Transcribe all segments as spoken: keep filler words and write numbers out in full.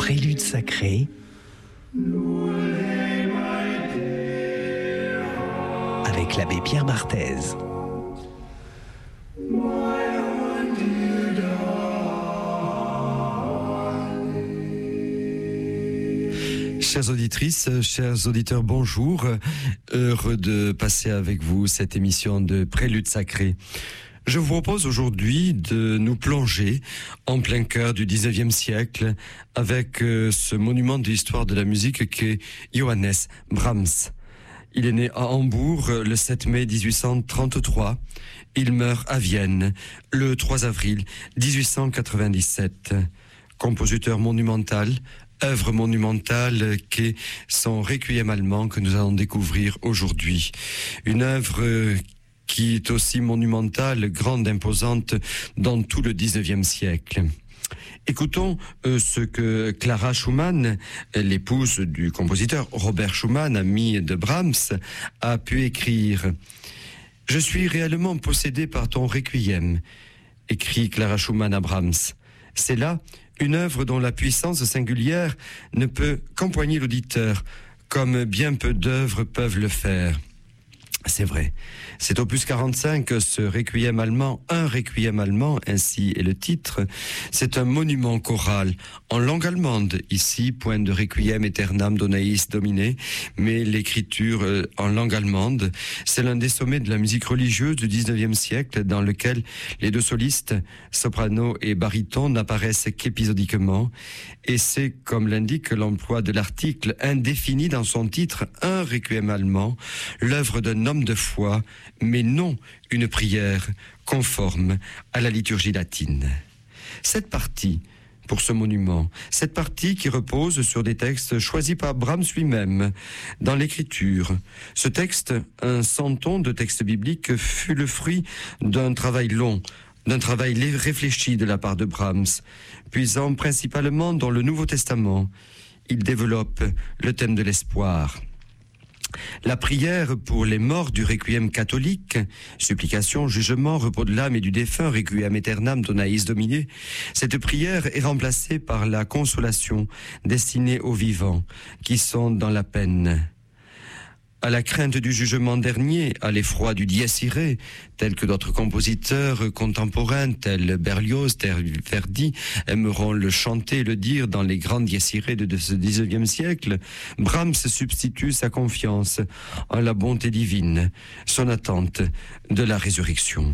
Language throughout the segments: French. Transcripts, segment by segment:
Prélude sacré avec l'abbé Pierre Barthez. Chères auditrices, chers auditeurs, bonjour. Heureux de passer avec vous cette émission de Prélude sacré. Je vous propose aujourd'hui de nous plonger en plein cœur du dix-neuvième siècle avec ce monument de l'histoire de la musique qu'est Johannes Brahms. Il est né à Hambourg le sept mai dix-huit cent trente-trois. Il meurt à Vienne le trois avril dix-huit cent quatre-vingt-dix-sept. Compositeur monumental, œuvre monumentale qu'est son Requiem allemand que nous allons découvrir aujourd'hui. Une œuvre qui est aussi monumentale, grande, imposante dans tout le dix-neuvième siècle. Écoutons euh, ce que Clara Schumann, l'épouse du compositeur Robert Schumann, ami de Brahms, a pu écrire. « Je suis réellement possédé par ton Requiem », écrit Clara Schumann à Brahms. C'est là une œuvre dont la puissance singulière ne peut qu'empoigner l'auditeur, comme bien peu d'œuvres peuvent le faire. C'est vrai. C'est opus quarante-cinq, ce Requiem allemand, un Requiem allemand, ainsi est le titre. C'est un monument choral en langue allemande, ici, point de Requiem aeternam donaeis Domine, mais l'écriture euh, en langue allemande, c'est l'un des sommets de la musique religieuse du dix-neuvième siècle, dans lequel les deux solistes, soprano et baryton, n'apparaissent qu'épisodiquement, et c'est, comme l'indique l'emploi de l'article indéfini dans son titre, un Requiem allemand, l'œuvre d'un homme de foi, mais non une prière conforme à la liturgie latine. Cette partie, pour ce monument, cette partie qui repose sur des textes choisis par Brahms lui-même dans l'écriture. Ce texte, un centon de textes bibliques, fut le fruit d'un travail long, d'un travail réfléchi de la part de Brahms, puisant principalement dans le Nouveau Testament. Il développe le thème de l'espoir. La prière pour les morts du Requiem catholique, supplication, jugement, repos de l'âme et du défunt, Requiem aeternam donaeis Domine, cette prière est remplacée par la consolation destinée aux vivants qui sont dans la peine. À la crainte du jugement dernier, à l'effroi du dies irae, tel que d'autres compositeurs contemporains, tels Berlioz, tels Verdi, aimeront le chanter et le dire dans les grandes dies irae de ce dix-neuvième siècle, Brahms substitue sa confiance en la bonté divine, son attente de la résurrection.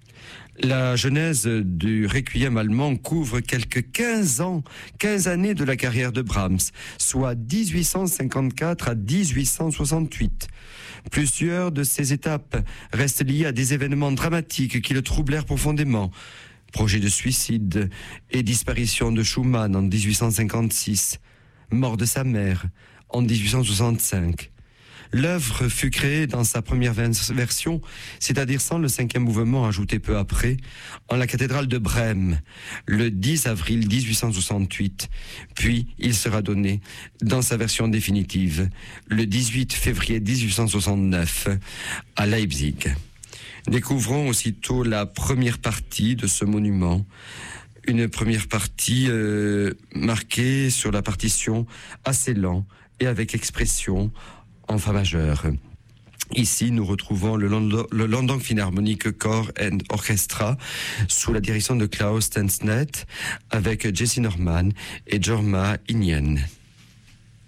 La genèse du Requiem allemand couvre quelques quinze ans, quinze années de la carrière de Brahms, soit dix-huit cent cinquante-quatre à dix-huit cent soixante-huit. Plusieurs de ces étapes restent liées à des événements dramatiques qui le troublèrent profondément. Projet de suicide et disparition de Schumann en dix-huit cent cinquante-six, mort de sa mère en dix-huit cent soixante-cinq. L'œuvre fut créée dans sa première version, c'est-à-dire sans le cinquième mouvement ajouté peu après, en la cathédrale de Brême, le dix avril dix-huit cent soixante-huit. Puis il sera donné dans sa version définitive, le dix-huit février dix-huit cent soixante-neuf, à Leipzig. Découvrons aussitôt la première partie de ce monument. Une première partie euh, marquée sur la partition assez lent et avec expression en fa majeur. Ici, nous retrouvons le London, le London Philharmonic Choir and Orchestra sous la direction de Klaus Stensnet avec Jesse Norman et Jorma Inyen.